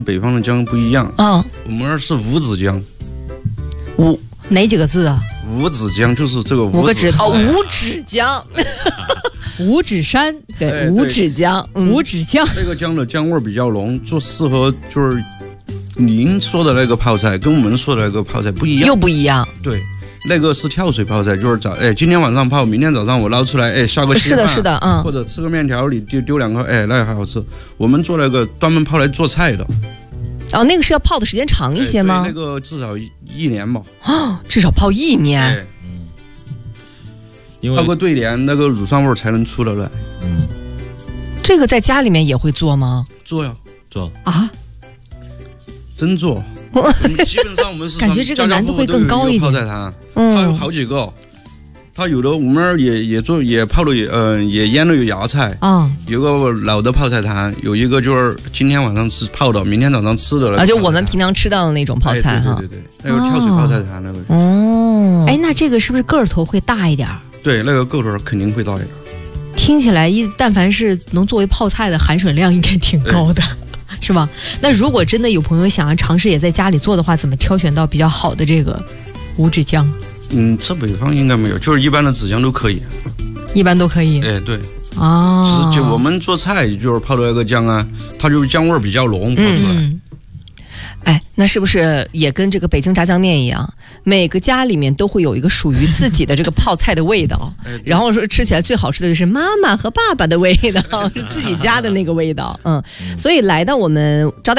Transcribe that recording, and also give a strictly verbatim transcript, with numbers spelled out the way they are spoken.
北方的姜不一样啊、哦，我们那儿是五指姜。 五哪几个字啊？ 五指姜就是这个五个指哦，五指姜， 五指山， 对，五指姜， 五指姜。 这个姜的姜味比较浓，就适合就是您说的那个泡菜跟我们说的那个泡菜不一样， 又不一样。 对，那个是跳水泡菜，就是早哎，今天晚上泡，明天早上我捞出来，哎，下个稀饭， 是的，是的，嗯， 或者吃个面条里丢丢两颗，哎，那个还好吃。我们做那个专门泡来做菜的。 哦，那个是要泡的时间长一些吗？ 那个至少一年吧。 哦，至少泡一年。 嗯，因为泡个对联，那个乳酸味才能出得来。 嗯， 这个在家里面也会做吗？ 做呀， 做啊， 真做。基本上我们是感觉这个难度会更高一点。 泡菜坛，它有好几个。它有的我们那儿也也做也泡了也嗯、呃、也腌了有芽菜啊、嗯，有个老的泡菜坛，有一个就是今天晚上吃泡的，明天早上吃的了啊，就我们平常吃到的那种泡菜哈、 哎，对对对对，那个跳水泡菜坛那个哦，哎，那这个是不是个头会大一点？ 对，那个个头肯定会大一点。 听起来一但凡是能作为泡菜的含水量应该挺高的，是吧？那如果真的有朋友想要尝试也在家里做的话，怎么挑选到比较好的这个五指姜？ 嗯，这北方应该没有，就是一般的指姜都可以， 一般都可以。 哎，对， 哦， 只是就我们做菜就是泡的那个姜啊，它就是姜味比较浓，泡出来。 嗯哎，那是不是也跟这个北京炸酱面一样，每个家里面都会有一个属于自己的这个泡菜的味道，然后说吃起来最好吃的就是妈妈和爸爸的味道，是自己家的那个味道。嗯，所以来到我们招待